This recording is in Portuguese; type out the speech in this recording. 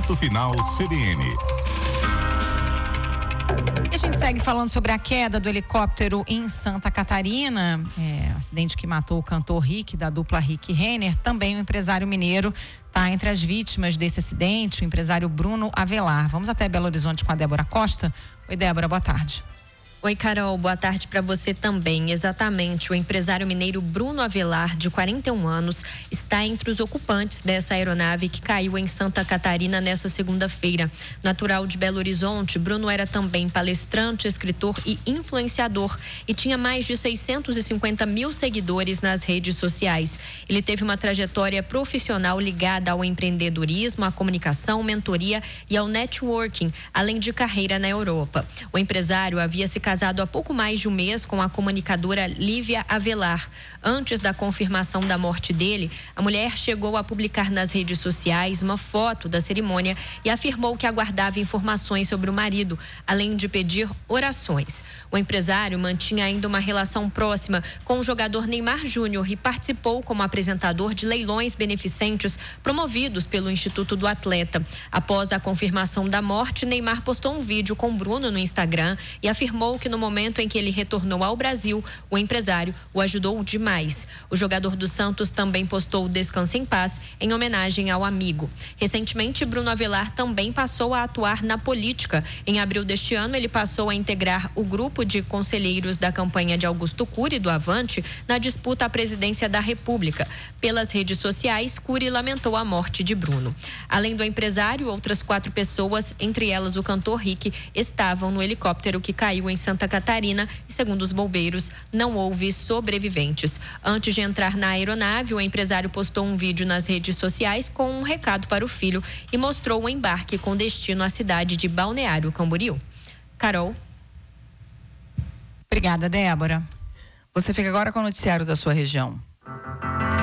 Ponto Final CBN. E a gente segue falando sobre a queda do helicóptero em Santa Catarina, acidente que matou o cantor Rick, da dupla Rick Renner. Também o empresário mineiro está entre as vítimas desse acidente, o empresário Bruno Avelar. Vamos até Belo Horizonte com a Débora Costa. Oi, Débora, boa tarde. Oi, Carol, boa tarde para você também. Exatamente, o empresário mineiro Bruno Avelar, de 41 anos, está entre os ocupantes dessa aeronave que caiu em Santa Catarina nesta segunda-feira. Natural de Belo Horizonte, Bruno era também palestrante, escritor e influenciador e tinha mais de 650 mil seguidores nas redes sociais. Ele teve uma trajetória profissional ligada ao empreendedorismo, à comunicação, mentoria e ao networking, além de carreira na Europa. O empresário havia se casado há pouco mais de um mês com a comunicadora Lívia Avelar. Antes da confirmação da morte dele, a mulher chegou a publicar nas redes sociais uma foto da cerimônia e afirmou que aguardava informações sobre o marido, além de pedir orações. O empresário mantinha ainda uma relação próxima com o jogador Neymar Júnior e participou como apresentador de leilões beneficentes promovidos pelo Instituto do Atleta. Após a confirmação da morte, Neymar postou um vídeo com Bruno no Instagram e afirmou que no momento em que ele retornou ao Brasil, o empresário o ajudou demais. O jogador do Santos também postou Descanse em Paz em homenagem ao amigo. Recentemente, Bruno Avelar também passou a atuar na política. Em abril deste ano, ele passou a integrar o grupo de conselheiros da campanha de Augusto Cury, do Avante, na disputa à presidência da República. Pelas redes sociais, Cury lamentou a morte de Bruno. Além do empresário, outras 4 pessoas, entre elas o cantor Rick, estavam no helicóptero que caiu em Santa Catarina e, segundo os bombeiros, não houve sobreviventes. Antes de entrar na aeronave, o empresário postou um vídeo nas redes sociais com um recado para o filho e mostrou o embarque com destino à cidade de Balneário Camboriú. Carol. Obrigada, Débora. Você fica agora com o noticiário da sua região.